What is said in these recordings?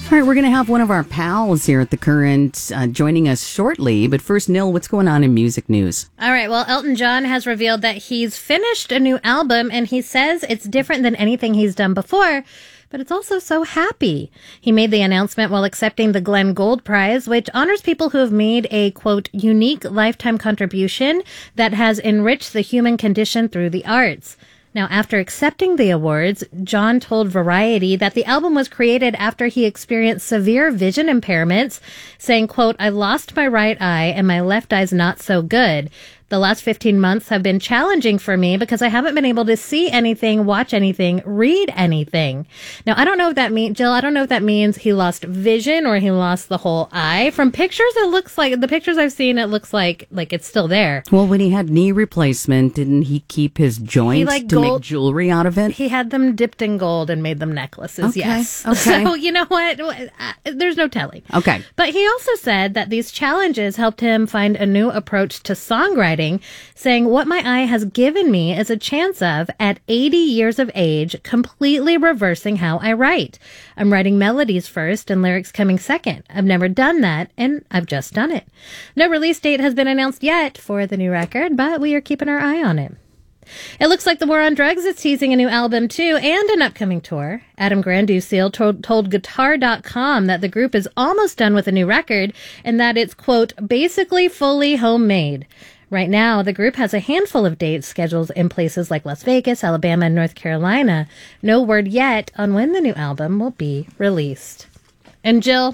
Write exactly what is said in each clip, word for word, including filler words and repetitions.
All right, we're going to have one of our pals here at The Current uh, joining us shortly. But first, Nil, what's going on in music news? All right, well, Elton John has revealed that he's finished a new album, and he says it's different than anything he's done before, but it's also so happy. He made the announcement while accepting the Glenn Gould Prize, which honors people who have made a, quote, unique lifetime contribution that has enriched the human condition through the arts. Now, after accepting the awards, John told Variety that the album was created after he experienced severe vision impairments, saying, quote, I lost my right eye and my left eye's not so good. The last fifteen months have been challenging for me because I haven't been able to see anything, watch anything, read anything. Now, I don't know if that means, Jill, I don't know if that means he lost vision or he lost the whole eye. From pictures, it looks like, the pictures I've seen, it looks like, like it's still there. Well, when he had knee replacement, didn't he keep his joints like to gold, make jewelry out of it? He had them dipped in gold and made them necklaces, okay, yes. Okay. So, you know what? There's no telling. Okay. But he also said that these challenges helped him find a new approach to songwriting, saying, what my eye has given me is a chance of, at eighty years of age, completely reversing how I write. I'm writing melodies first and lyrics coming second. I've never done that, and I've just done it. No release date has been announced yet for the new record, but we are keeping our eye on it. It looks like the War on Drugs is teasing a new album, too, and an upcoming tour. Adam Granduciel told, told Guitar dot com that the group is almost done with a new record and that it's, quote, basically fully homemade. Right now, the group has a handful of dates scheduled in places like Las Vegas, Alabama, and North Carolina. No word yet on when the new album will be released. And Jill,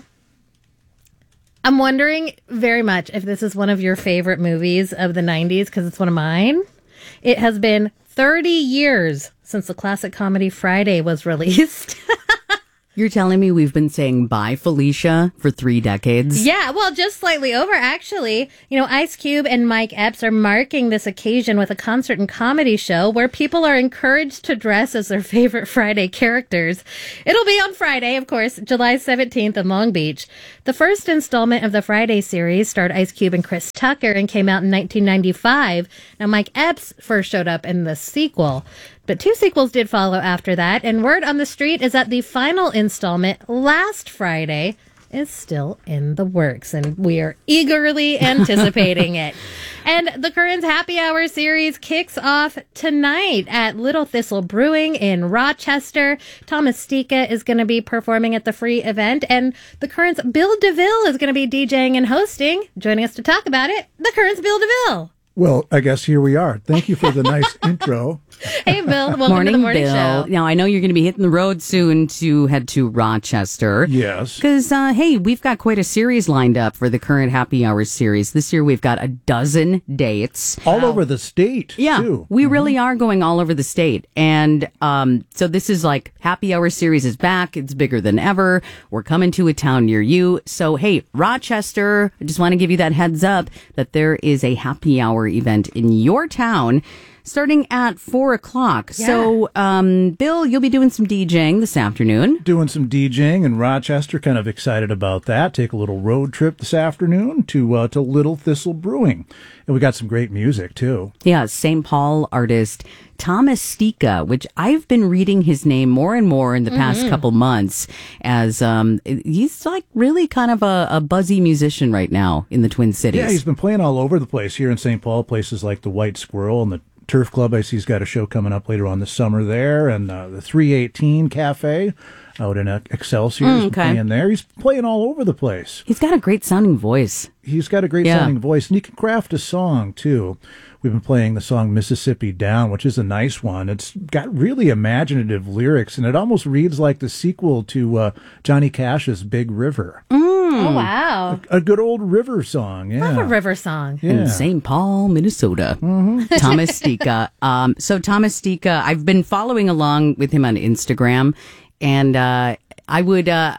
I'm wondering very much if this is one of your favorite movies of the nineties, because it's one of mine. It has been thirty years since the classic comedy Friday was released. You're telling me we've been saying bye, Felicia, for three decades? Yeah, well, just slightly over, actually. You know, Ice Cube and Mike Epps are marking this occasion with a concert and comedy show where people are encouraged to dress as their favorite Friday characters. It'll be on Friday, of course, July seventeenth in Long Beach. The first installment of the Friday series starred Ice Cube and Chris Tucker and came out in nineteen ninety-five. Now, Mike Epps first showed up in the sequel. But two sequels did follow after that, and word on the street is that the final installment, last Friday, is still in the works, and we are eagerly anticipating it. And the Current's Happy Hour series kicks off tonight at Little Thistle Brewing in Rochester. Thomas Stika is going to be performing at the free event, and the Current's Bill DeVille is going to be DJing and hosting. Joining us to talk about it, the Current's Bill DeVille. Well, I guess here we are. Thank you for the nice intro. Hey, Bill. Welcome morning, to the morning Bill. show. Now, I know you're going to be hitting the road soon to head to Rochester. Yes. Because, uh, hey, we've got quite a series lined up for the Current Happy Hour series. This year, we've got a dozen dates. All wow. over the state, yeah, too. we mm-hmm. really are going all over the state. And um, so this is like Happy Hour series is back. It's bigger than ever. We're coming to a town near you. So, hey, Rochester, I just want to give you that heads up that there is a Happy Hour event in your town starting at four o'clock. Yeah. So, um, Bill, you'll be doing some DJing this afternoon. Doing some DJing in Rochester. Kind of excited about that. Take a little road trip this afternoon to uh, to Little Thistle Brewing. And we got some great music, too. Yeah, Saint Paul artist Thomas Stika, which I've been reading his name more and more in the past mm-hmm. couple months as um, he's like really kind of a, a buzzy musician right now in the Twin Cities. Yeah, he's been playing all over the place here in Saint Paul, places like the White Squirrel and the Turf Club. I see he's got a show coming up later on this summer there, and uh, the three eighteen Cafe out in Excelsior. Mm, he's okay. playing there. He's playing all over the place. He's got a great sounding voice. He's got a great yeah. sounding voice, and he can craft a song, too. We've been playing the song Mississippi Down, which is a nice one. It's got really imaginative lyrics, and it almost reads like the sequel to uh, Johnny Cash's Big River. Mm. Oh, wow. A, a good old river song, yeah. Love a river song. Yeah. In Saint Paul, Minnesota. Mm-hmm. Thomas Stika. Um, so Thomas Stika, I've been following along with him on Instagram, and uh, I would... Uh,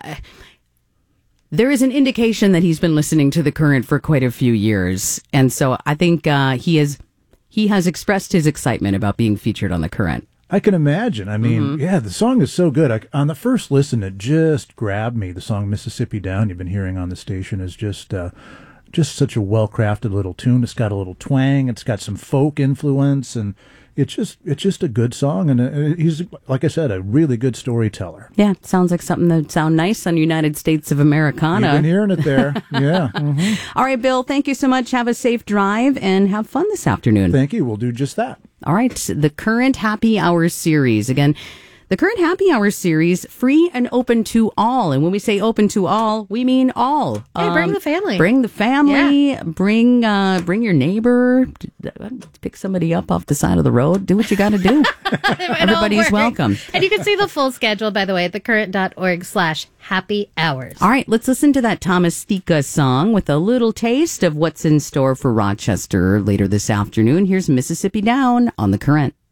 There is an indication that he's been listening to The Current for quite a few years. And so I think uh, he has he has expressed his excitement about being featured on The Current. I can imagine. I mean, Mm-hmm. yeah, the song is so good. I, on the first listen, it just grabbed me. The song Mississippi Down you've been hearing on the station is just uh, just such a well-crafted little tune. It's got a little twang. It's got some folk influence. And it's just it's just a good song, and uh, he's, like I said, a really good storyteller. Yeah, sounds like something that sound nice on United States of Americana. You've been hearing it there. Yeah. Mm-hmm. All right, Bill, thank you so much. Have a safe drive and have fun this afternoon. Thank you. We'll do just that. All right, the Current Happy Hour series. Again, the Current Happy Hour series, free and open to all. And when we say open to all, we mean all. Hey, bring the family. Bring the family. Bring uh, bring your neighbor. Pick somebody up off the side of the road. Do what you got to do. Everybody's welcome. And you can see the full schedule, by the way, at thecurrent.org slash happy hours. All right, let's listen to that Thomas Stika song with a little taste of what's in store for Rochester later this afternoon. Here's Mississippi Down on The Current.